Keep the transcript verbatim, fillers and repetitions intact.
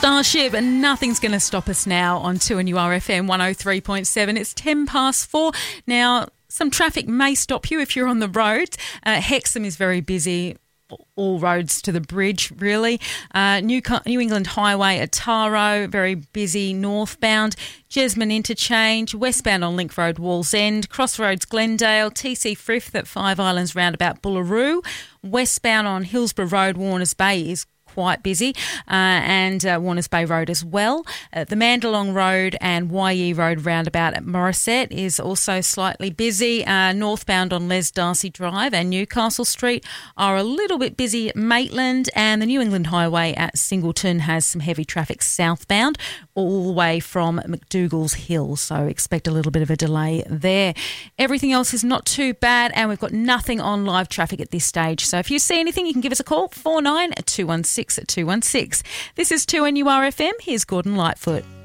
Starship, and nothing's going to stop us now on two N U R F M one oh three point seven. It's ten past four. Now, some traffic may stop you if you're on the road. Uh, Hexham is very busy. All roads to the bridge, really. Uh, New, New England Highway at Taro, very busy northbound. Jesmond Interchange, westbound on Link Road, Wallsend. Crossroads, Glendale. T C Frith at Five Islands Roundabout, Bullaroo. Westbound on Hillsborough Road, Warners Bay is quite busy, uh, and uh, Warners Bay Road as well. Uh, the Mandalong Road and Y E Road roundabout at Morisset is also slightly busy. Uh, northbound on Les Darcy Drive and Newcastle Street are a little bit busy at Maitland, and the New England Highway at Singleton has some heavy traffic southbound all the way from McDougall's Hill, so expect a little bit of a delay there. Everything else is not too bad, and we've got nothing on live traffic at this stage. So if you see anything, you can give us a call, four nine two one six two one six. This is two N U R F M. Here's Gordon Lightfoot.